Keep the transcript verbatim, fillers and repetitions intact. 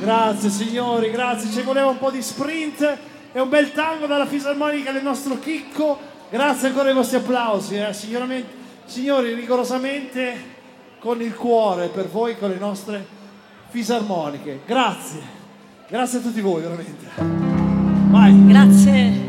Grazie signori, grazie. Ci voleva un po' di sprint e un bel tango dalla fisarmonica del nostro Chicco. Grazie ancora ai vostri applausi, eh. Signori, rigorosamente con il cuore per voi, con le nostre fisarmoniche. Grazie, grazie a tutti voi, veramente. Vai. Grazie.